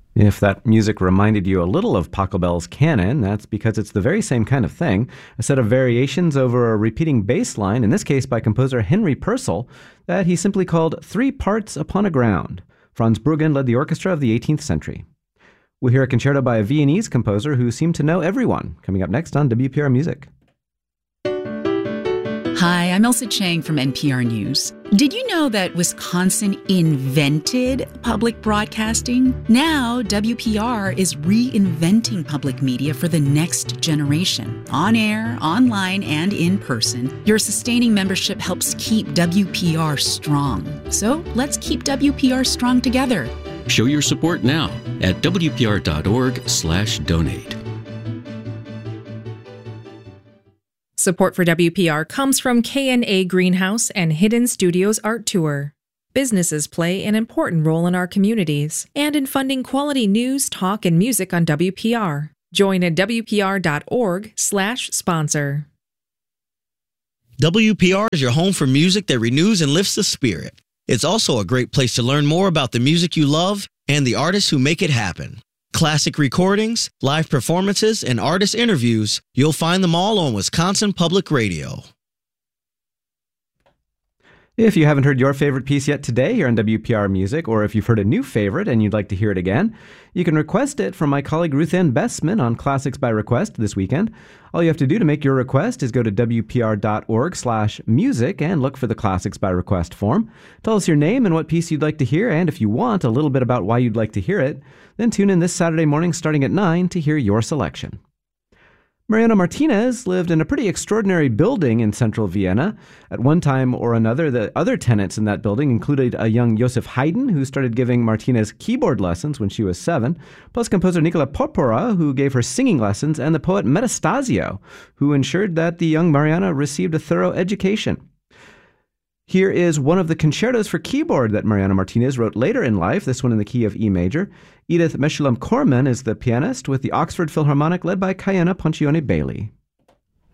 If that music reminded you a little of Pachelbel's Canon, that's because it's the very same kind of thing, a set of variations over a repeating bass line, in this case by composer Henry Purcell, that he simply called Three Parts Upon a Ground. Franz Bruggen led the orchestra of the 18th century. We'll hear a concerto by a Viennese composer who seemed to know everyone, coming up next on WPR Music. Hi, I'm Elsa Chang from NPR News. Did you know that Wisconsin invented public broadcasting? Now, WPR is reinventing public media for the next generation. On air, online, and in person, your sustaining membership helps keep WPR strong. So let's keep WPR strong together. Show your support now at WPR.org/donate. Support for WPR comes from K&A Greenhouse and Hidden Studios Art Tour. Businesses play an important role in our communities and in funding quality news, talk, and music on WPR. Join at WPR.org/sponsor. WPR is your home for music that renews and lifts the spirit. It's also a great place to learn more about the music you love and the artists who make it happen. Classic recordings, live performances, and artist interviews, you'll find them all on Wisconsin Public Radio. If you haven't heard your favorite piece yet today here on WPR Music, or if you've heard a new favorite and you'd like to hear it again, you can request it from my colleague Ruth Ann Bessman on Classics by Request this weekend. All you have to do to make your request is go to WPR.org/music and look for the Classics by Request form. Tell us your name and what piece you'd like to hear, and if you want, a little bit about why you'd like to hear it. Then tune in this Saturday morning starting at 9 to hear your selection. Mariano Martinez lived in a pretty extraordinary building in central Vienna. At one time or another, the other tenants in that building included a young Joseph Haydn, who started giving Martinez keyboard lessons when she was 7, plus composer Nicola Porpora, who gave her singing lessons, and the poet Metastasio, who ensured that the young Mariana received a thorough education. Here is one of the concertos for keyboard that Mariano Martinez wrote later in life, this one in the key of E major. Edith Meshullam Corman is the pianist, with the Oxford Philharmonic led by Kayena Poncione Bailey.